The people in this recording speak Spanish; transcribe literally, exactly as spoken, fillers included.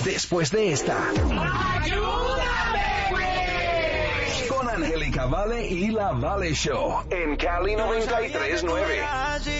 después de esta. ¡Ayúdame, güey! Con Angélica Vale y La Vale Show en Cali noventa y tres nueve.